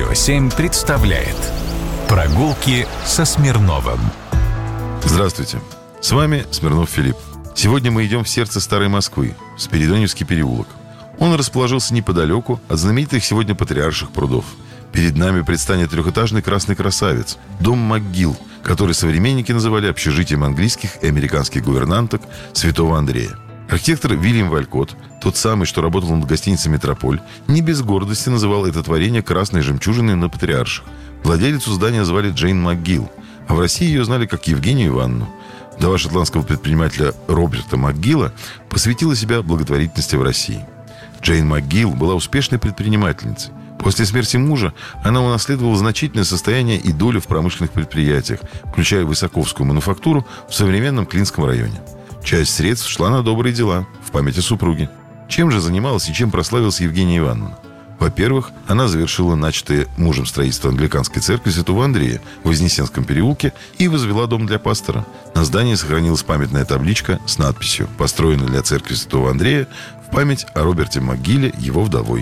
Радио 7 представляет «Прогулки со Смирновым». Здравствуйте, с вами Смирнов Филипп. Сегодня мы идем в сердце старой Москвы, в Спиридоневский переулок. Он расположился неподалеку от знаменитых сегодня Патриарших прудов. Перед нами предстанет трехэтажный красный красавец – дом МакГилл, который современники называли общежитием английских и американских гувернанток Святого Андрея. Архитектор Вильям Валькотт, тот самый, что работал над гостиницей «Метрополь», не без гордости называл это творение красной жемчужиной на Патриарших. Владелицу здания звали Джейн МакГилл, а в России ее знали как Евгению Ивановну. Вдова шотландского предпринимателя Роберта МакГилла посвятила себя благотворительности в России. Джейн МакГилл была успешной предпринимательницей. После смерти мужа она унаследовала значительное состояние и долю в промышленных предприятиях, включая Высоковскую мануфактуру в современном Клинском районе. Часть средств шла на добрые дела, в память о супруге. Чем же занималась и чем прославилась Евгения Ивановна? Во-первых, она завершила начатое мужем строительство англиканской церкви Святого Андрея в Вознесенском переулке и возвела дом для пастора. На здании сохранилась памятная табличка с надписью «Построена для церкви Святого Андрея в память о Роберте МакГилле, его вдовой.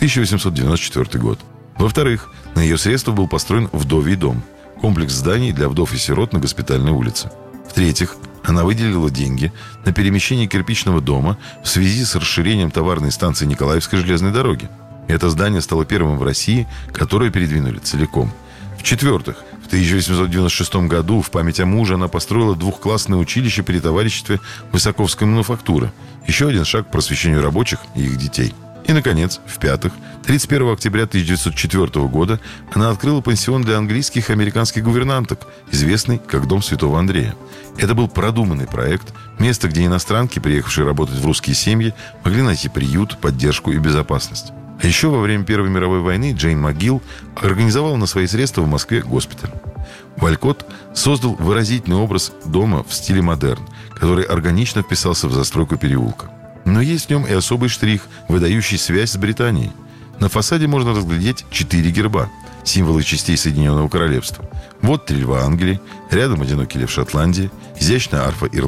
1894 год». Во-вторых, на ее средства был построен вдовий дом, комплекс зданий для вдов и сирот на Госпитальной улице. В-третьих, она выделила деньги на перемещение кирпичного дома в связи с расширением товарной станции Николаевской железной дороги. Это здание стало первым в России, которое передвинули целиком. В-четвертых, в 1896 году в память о муже она построила двухклассное училище при товариществе Высоковской мануфактуры. Еще один шаг к просвещению рабочих и их детей. И, наконец, в-пятых, 31 октября 1904 года она открыла пансион для английских и американских гувернанток, известный как Дом Святого Андрея. Это был продуманный проект, место, где иностранки, приехавшие работать в русские семьи, могли найти приют, поддержку и безопасность. А еще во время Первой мировой войны Джейн МакГилл организовала на свои средства в Москве госпиталь. Валькотт создал выразительный образ дома в стиле модерн, который органично вписался в застройку переулка. Но есть в нем и особый штрих, выдающий связь с Британией. На фасаде можно разглядеть 4 герба, символы частей Соединенного Королевства. Вот 3 льва Англии, рядом одинокий лев Шотландии, изящная арфа Ирландии.